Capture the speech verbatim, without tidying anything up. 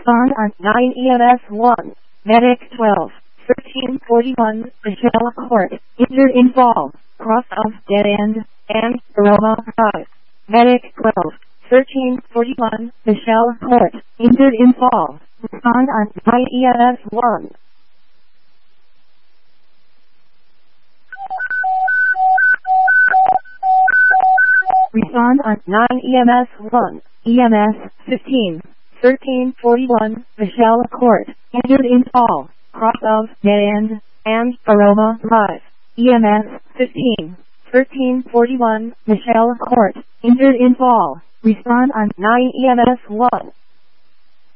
Respond on nine E M S one. Medic twelve. thirteen forty-one, Michelle Court, injured in fall, cross of dead end, and Aroma five. Medic twelve. thirteen forty-one, Michelle Court, injured in fall. Respond on nine E M S one. Respond on nine E M S one. E M S fifteen. thirteen forty-one, Michelle Court, injured in fall, cross of dead end, and Aroma five. E M S fifteen. thirteen forty-one, Michelle Court, injured in fall. Respond on nine E M S one.